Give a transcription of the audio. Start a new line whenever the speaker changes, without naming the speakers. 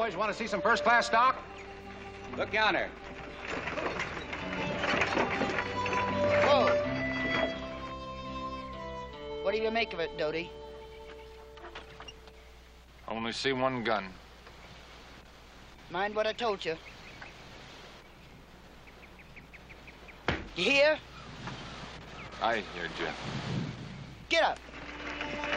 boys want to see some first-class stock?
Look yonder.
Whoa. What do you make of it, Doty?
I only see one gun.
Mind what I told you. You hear?
I hear, Jeff.
Get up.